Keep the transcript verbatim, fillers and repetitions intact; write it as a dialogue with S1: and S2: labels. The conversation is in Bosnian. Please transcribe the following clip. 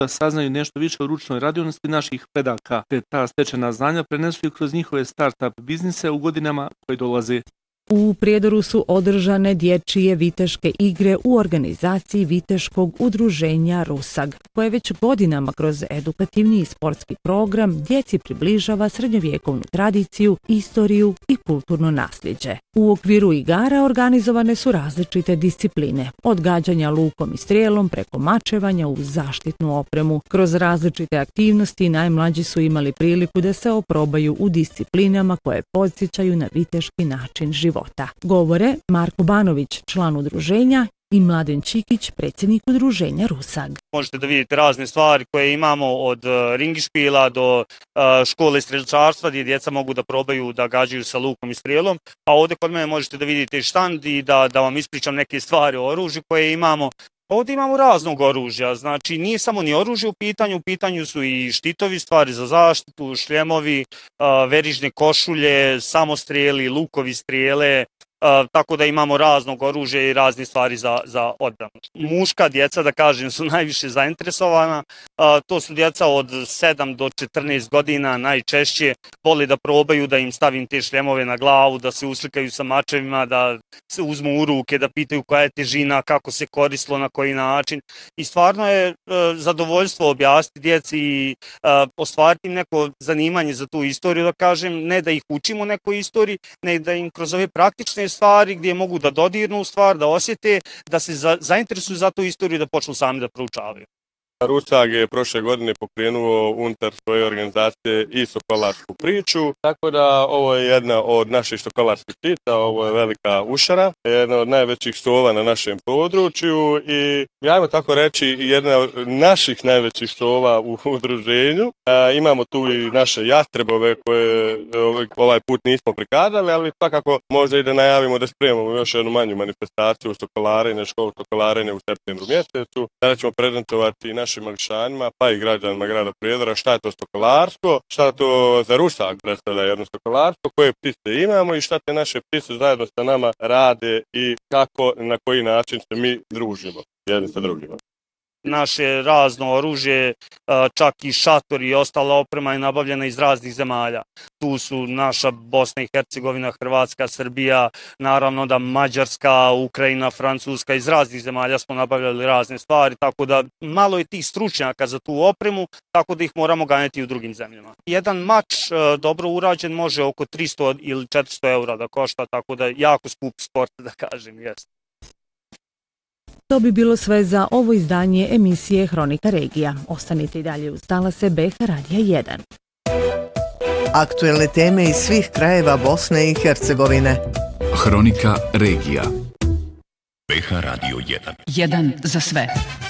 S1: da saznaju nešto više o ručnoj radiodnosti naših predaka, te ta stečena znanja prenesu i kroz njihove start-up biznise u godinama koje dolaze.
S2: U Prijedoru su održane dječje viteške igre u organizaciji Viteškog udruženja Rusag, koje već godinama kroz edukativni i sportski program djeci približava srednjovjekovnu tradiciju, istoriju i kulturno nasljeđe. U okviru igara organizovane su različite discipline, od gađanja lukom i strijelom preko mačevanja u zaštitnu opremu. Kroz različite aktivnosti najmlađi su imali priliku da se oprobaju u disciplinama koje podsjećaju na viteški način života. Govore Marko Banović, član udruženja, i Mladen Čikić, predsjednik udruženja Rusag.
S3: Možete da vidite razne stvari koje imamo od ringišpila do škole strelčarstva gdje djeca mogu da probaju da gađaju sa lukom i strijelom, a ovdje kod mene možete da vidite i štand i da, da vam ispričam neke stvari o oružju koje imamo. Ovdje imamo raznog oružja, znači nije samo ni oružje u pitanju, u pitanju su i štitovi, stvari za zaštitu, šljemovi, verižne košulje, samostrijeli, lukovi strijele, Uh, tako da imamo raznog oružja i razne stvari za, za odbranu. Muška djeca, da kažem, su najviše zainteresovana. Uh, to su djeca od sedam do četrnaest godina, najčešće vole da probaju da im stavim te šljemove na glavu, da se uslikaju sa mačevima, da se uzmu u ruke, da pitaju koja je težina, kako se koristilo, na koji način. I stvarno je uh, zadovoljstvo objasniti djeci i uh, ostvariti neko zanimanje za tu istoriju, da kažem, ne da ih učimo nekoj istoriji, ne da im kroz ove praktične stvari gdje mogu da dodirnu stvar, da osjete, da se za, zainteresuju za tu istoriju i da počnu sami da proučavaju.
S4: Rusag je prošle godine pokrenuo unutar svoje organizacije i sokolarsku priču, tako da ovo je jedna od naših sokolarskih ptica, ovo je velika ušara, jedna od najvećih sova na našem području i ajmo tako reći jedna od naših najvećih sova u udruženju. E, imamo tu i naše jastrebove koje ovaj put nismo prikazali, ali svakako možda i da najavimo da spremamo još jednu manju manifestaciju sokolarenja, školu sokolarenja u septembru mjesecu. Sada ćemo prezentovati naš našim mališanima, pa i građanima grada Prijedora, šta je to stokolarstvo, šta to za Rusag predstavlja jedno stokolarstvo, koje ptice imamo i šta te naše ptice zajedno sa nama rade i kako, na koji način se mi družimo jedni sa drugima.
S3: Naše razno oružje, čak i šatori i ostala oprema je nabavljena iz raznih zemalja. Tu su naša Bosna i Hercegovina, Hrvatska, Srbija, naravno da Mađarska, Ukrajina, Francuska, iz raznih zemalja smo nabavljali razne stvari, tako da malo je tih stručnjaka za tu opremu, tako da ih moramo ganjati u drugim zemljama. Jedan mač dobro urađen može oko tristo ili četiristo eura da košta, tako da je jako skup sport, da kažem, jest.
S2: To bi bilo sve za ovo izdanje emisije Hronika regija. Ostanite i dalje uz talase B H Radija jedan.
S5: Aktuelne teme iz svih krajeva Bosne i Hercegovine.
S6: Hronika regija. B H Radio jedan.
S7: Jedan za sve.